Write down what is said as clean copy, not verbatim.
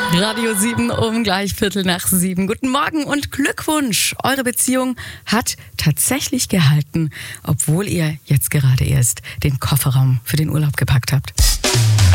Radio 7 um gleich 7:15. Guten Morgen und Glückwunsch. Eure Beziehung hat tatsächlich gehalten, obwohl ihr jetzt gerade erst den Kofferraum für den Urlaub gepackt habt.